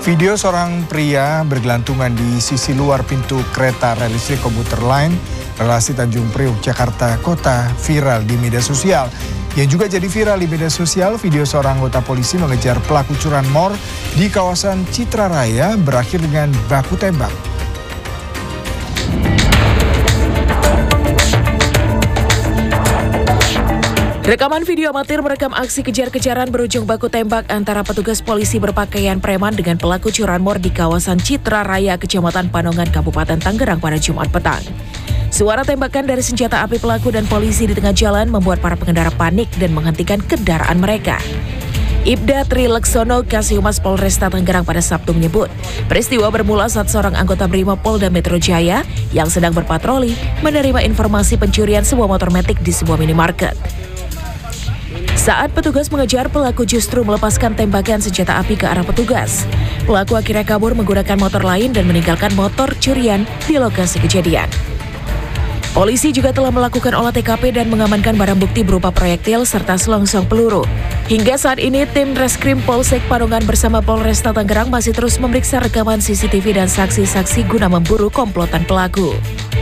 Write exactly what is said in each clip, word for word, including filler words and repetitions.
Video seorang pria bergelantungan di sisi luar pintu kereta rel listrik komuter lain relasi Tanjung Priok, Jakarta Kota viral di media sosial. Yang juga jadi viral di media sosial, video seorang anggota polisi mengejar pelaku curanmor di kawasan Citra Raya berakhir dengan baku tembak. Rekaman video amatir merekam aksi kejar-kejaran berujung baku tembak antara petugas polisi berpakaian preman dengan pelaku curanmor di kawasan Citra Raya, Kecamatan Panongan, Kabupaten Tangerang pada Jumat petang. Suara tembakan dari senjata api pelaku dan polisi di tengah jalan membuat para pengendara panik dan menghentikan kendaraan mereka. Ibda Trileksono, Kasihumas Polresta Tangerang pada Sabtu menyebut, peristiwa bermula saat seorang anggota Brimob Polda Metro Jaya yang sedang berpatroli menerima informasi pencurian sebuah motor metik di sebuah minimarket. Saat petugas mengejar, pelaku justru melepaskan tembakan senjata api ke arah petugas. Pelaku akhirnya kabur menggunakan motor lain dan meninggalkan motor curian di lokasi kejadian. Polisi juga telah melakukan olah T K P dan mengamankan barang bukti berupa proyektil serta selongsong peluru. Hingga saat ini, tim Reskrim Polsek Panongan bersama Polresta Tangerang masih terus memeriksa rekaman C C T V dan saksi-saksi guna memburu komplotan pelaku.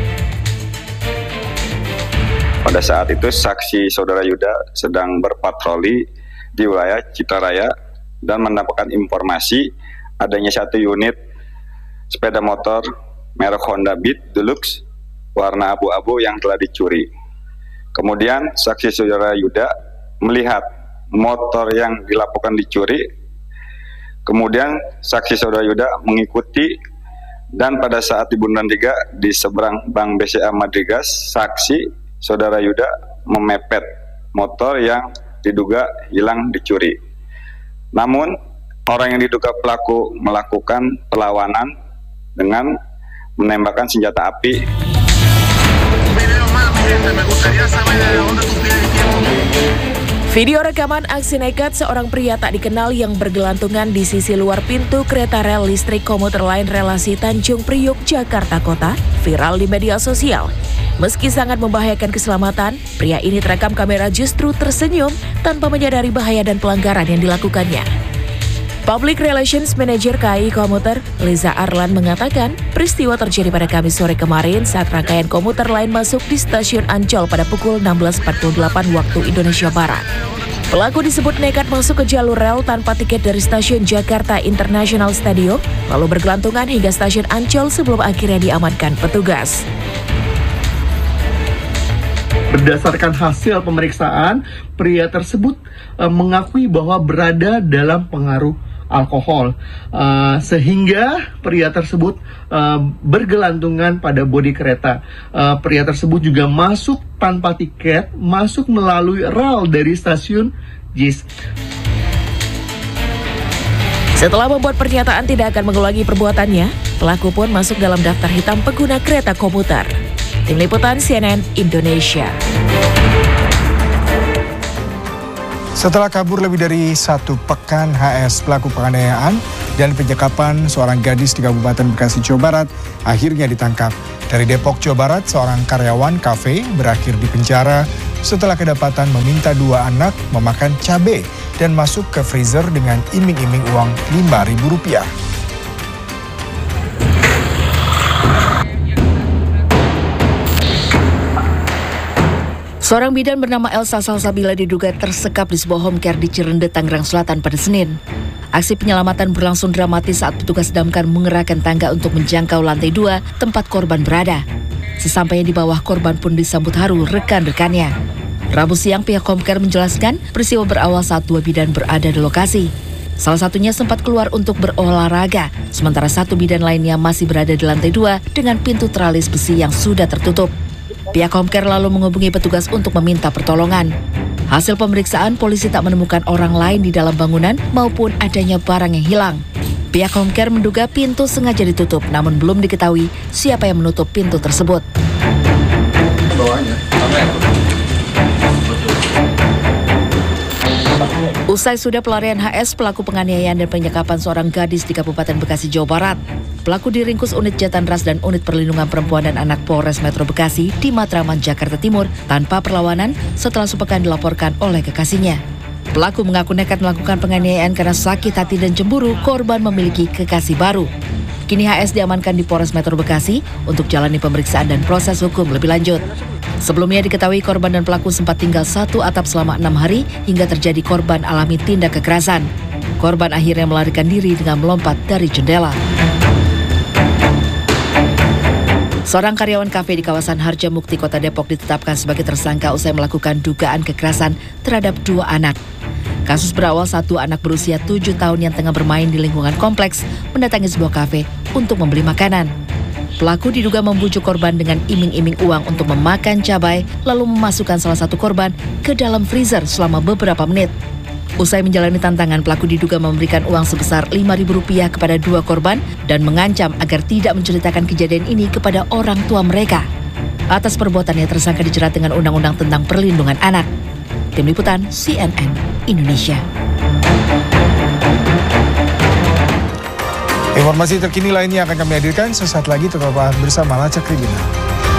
Pada saat itu saksi saudara Yuda sedang berpatroli di wilayah Citra Raya dan mendapatkan informasi adanya satu unit sepeda motor merek Honda Beat Deluxe warna abu-abu yang telah dicuri. Kemudian saksi saudara Yuda melihat motor yang dilaporkan dicuri. Kemudian saksi saudara Yuda mengikuti, dan pada saat di Bundaran tiga di seberang Bank B C A Madrigas, saksi saudara Yuda memepet motor yang diduga hilang dicuri. Namun, orang yang diduga pelaku melakukan perlawanan dengan menembakkan senjata api. Video rekaman aksi nekat seorang pria tak dikenal yang bergelantungan di sisi luar pintu kereta rel listrik komuter lain relasi Tanjung Priok, Jakarta Kota viral di media sosial. Meski sangat membahayakan keselamatan, pria ini terekam kamera justru tersenyum tanpa menyadari bahaya dan pelanggaran yang dilakukannya. Public Relations Manager K I Komuter, Liza Arlan mengatakan, peristiwa terjadi pada Kamis sore kemarin saat rangkaian komuter lain masuk di stasiun Ancol pada pukul enam belas empat puluh delapan waktu Indonesia Barat. Pelaku disebut nekat masuk ke jalur rel tanpa tiket dari stasiun Jakarta International Stadium, lalu bergelantungan hingga stasiun Ancol sebelum akhirnya diamankan petugas. Berdasarkan hasil pemeriksaan, pria tersebut e, mengakui bahwa berada dalam pengaruh alkohol, uh, sehingga pria tersebut uh, bergelantungan pada bodi kereta. Uh, pria tersebut juga masuk tanpa tiket, masuk melalui rel dari stasiun Jis. Setelah membuat pernyataan tidak akan mengulangi perbuatannya, pelaku pun masuk dalam daftar hitam pengguna kereta komuter. Tim Liputan C N N Indonesia. Setelah kabur lebih dari satu pekan, H S pelaku penganiayaan dan penyekapan seorang gadis di Kabupaten Bekasi, Jawa Barat akhirnya ditangkap. Dari Depok, Jawa Barat, seorang karyawan kafe berakhir di penjara setelah kedapatan meminta dua anak memakan cabai dan masuk ke freezer dengan iming-iming uang lima ribu rupiah. Seorang bidan bernama Elsa Salsabila diduga tersekap di sebuah home care di Cirende, Tangerang Selatan pada Senin. Aksi penyelamatan berlangsung dramatis saat petugas damkar mengerahkan tangga untuk menjangkau lantai dua tempat korban berada. Sesampainya di bawah, korban pun disambut haru rekan-rekannya. Rabu siang, pihak home care menjelaskan peristiwa berawal saat dua bidan berada di lokasi. Salah satunya sempat keluar untuk berolahraga, sementara satu bidan lainnya masih berada di lantai dua dengan pintu teralis besi yang sudah tertutup. Pihak home care lalu menghubungi petugas untuk meminta pertolongan. Hasil pemeriksaan, polisi tak menemukan orang lain di dalam bangunan maupun adanya barang yang hilang. Pihak home care menduga pintu sengaja ditutup, namun belum diketahui siapa yang menutup pintu tersebut. Bawahnya. Usai sudah pelarian H S, pelaku penganiayaan dan penyekapan seorang gadis di Kabupaten Bekasi, Jawa Barat. Pelaku diringkus unit Jatan Ras dan unit perlindungan perempuan dan anak Polres Metro Bekasi di Matraman, Jakarta Timur tanpa perlawanan setelah sepekan dilaporkan oleh kekasihnya. Pelaku mengaku nekat melakukan penganiayaan karena sakit hati dan cemburu korban memiliki kekasih baru. Kini H S diamankan di Polres Metro Bekasi untuk jalani pemeriksaan dan proses hukum lebih lanjut. Sebelumnya diketahui korban dan pelaku sempat tinggal satu atap selama enam hari hingga terjadi korban alami tindak kekerasan. Korban akhirnya melarikan diri dengan melompat dari jendela. Seorang karyawan kafe di kawasan Harjamukti, Kota Depok ditetapkan sebagai tersangka usai melakukan dugaan kekerasan terhadap dua anak. Kasus berawal satu anak berusia tujuh tahun yang tengah bermain di lingkungan kompleks mendatangi sebuah kafe untuk membeli makanan. Pelaku diduga membujuk korban dengan iming-iming uang untuk memakan cabai, lalu memasukkan salah satu korban ke dalam freezer selama beberapa menit. Usai menjalani tantangan, pelaku diduga memberikan uang sebesar lima ribu rupiah kepada dua korban dan mengancam agar tidak menceritakan kejadian ini kepada orang tua mereka. Atas perbuatannya, tersangka dijerat dengan Undang-Undang tentang Perlindungan Anak. Tim Liputan C N N Indonesia. Informasi terkini lainnya akan kami hadirkan sesaat lagi, tetaplah bersama Lacak Kriminal.